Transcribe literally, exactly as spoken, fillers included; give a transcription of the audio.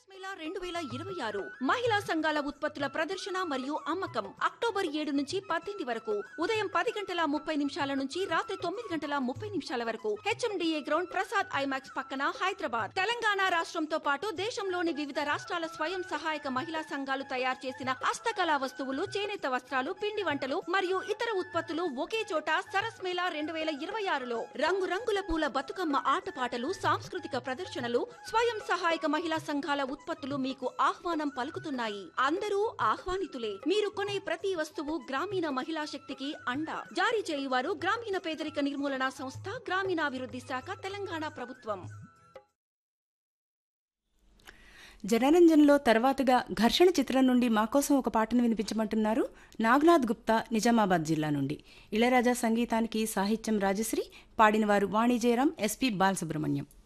మేళా రెండు వేల ఇరవై ఆరు మహిళా సంఘాల ఉత్పత్తుల ప్రదర్శన మరియు అమ్మకం అక్టోబర్ ఏడు నుంచి పద్దెనిమిది వరకు ఉదయం పది గంటల ముప్పై నిమిషాల నుంచి రాత్రి తొమ్మిది గంటల ముప్పై నిమిషాల వరకు హెచ్ఎండిఏ గ్రౌండ్ ప్రసాద్ ఐమాక్స్ పక్కన హైదరాబాద్. తెలంగాణ రాష్ట్రంతో పాటు దేశంలోని వివిధ రాష్ట్రాల స్వయం సహాయక మహిళా సంఘాలు తయారు చేసిన హస్తకళా వస్తువులు, చేనేత వస్త్రాలు, పిండి వంటలు మరియు ఇతర ఉత్పత్తులు ఒకే చోట సరస్ మేళా రెండు వేల ఇరవై ఆరులో రంగురంగుల పూల బతుకమ్మ ఆటపాటలు, సాంస్కృతిక ప్రదర్శనలు, స్వయం సహాయక మహిళా సంఘాల ఉత్పత్తులు మీకు ఆహ్వానం పలుకుతున్నాయి. అందరూ ఆహ్వానితులే. మీరు కొనే ప్రతి వస్తువు గ్రామీణ మహిళా శక్తికి అండ. జారీ చేయువారు గ్రామీణ పేదరిక నిర్మూలన సంస్థ, గ్రామీణాభివృద్ధి శాఖ, తెలంగాణ ప్రభుత్వం. జనరంజన్లో తర్వాతగా ఘర్షణ చిత్రం నుండి మాకోసం ఒక పాటను వినిపించమంటున్నారు నాగనాథ్ గుప్తా, నిజామాబాద్ జిల్లా నుండి. ఇళయరాజా సంగీతానికి సాహిత్యం రాజశ్రీ, పాడినవారు వాణి జయరాం, ఎస్పి బాలసుబ్రహ్మణ్యం.